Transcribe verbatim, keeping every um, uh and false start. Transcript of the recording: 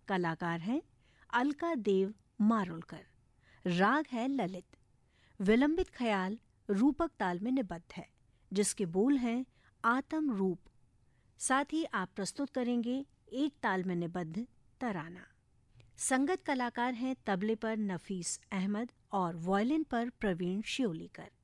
कलाकार हैं अलका देव मारुलकर। राग है ललित। विलंबित ख्याल रूपक ताल में निबद्ध है, जिसके बोल हैं आत्म रूप। साथ ही आप प्रस्तुत करेंगे एक ताल में निबद्ध तराना। संगत कलाकार हैं तबले पर नफीस अहमद और वायलिन पर प्रवीण शियोलीकर।